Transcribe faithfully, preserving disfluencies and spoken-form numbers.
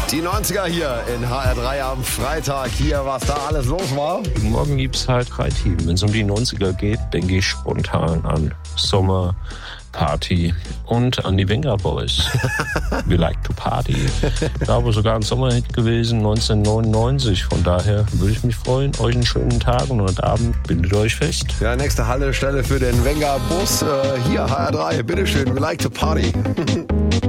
Die neunziger hier in H R drei am Freitag. Hier, was da alles los war. Morgen gibt es halt drei Themen. Wenn es um die neunziger geht, denke ich spontan an Sommer, Party und an die Venga Boys. We like to party. Ich glaube sogar ein Sommerhit gewesen, neunzehnhundertneunundneunzig. Von daher würde ich mich freuen. Euch einen schönen Tag und heute Abend bindet euch fest. Ja, nächste Haltestelle für den Venga Bus. Äh, hier H R drei, bitteschön, we like to party.